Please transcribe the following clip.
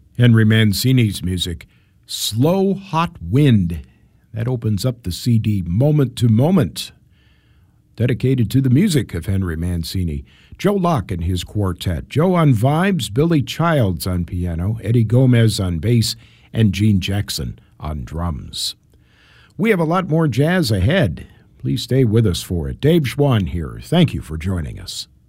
Henry Mancini's music, Slow Hot Wind. That opens up the CD Moment to Moment, dedicated to the music of Henry Mancini. Joe Locke and his quartet. Joe on vibes, Billy Childs on piano, Eddie Gomez on bass, and Gene Jackson on drums. We have a lot more jazz ahead. Please stay with us for it. Dave Schwann here. Thank you for joining us.